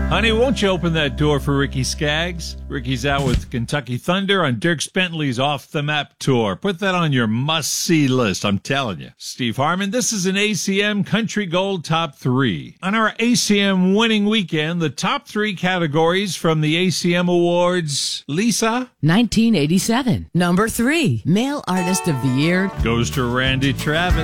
Honey, won't you open that door for Ricky Skaggs? Ricky's out with Kentucky Thunder on Dierks Bentley's Off the Map tour. Put that on your must-see list, I'm telling you. Steve Harmon, this is an ACM Country Gold Top 3. On our ACM winning weekend, the top 3 categories from the ACM Awards, Lisa? 1987. Number 3, Male Artist of the Year. Goes to Randy Travis.